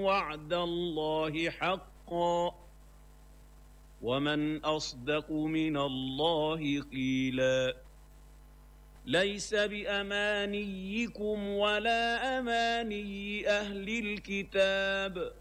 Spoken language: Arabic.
وعد الله حقا ومن أصدق من الله قيلا ليس بأمانيكم ولا أماني أهل الكتاب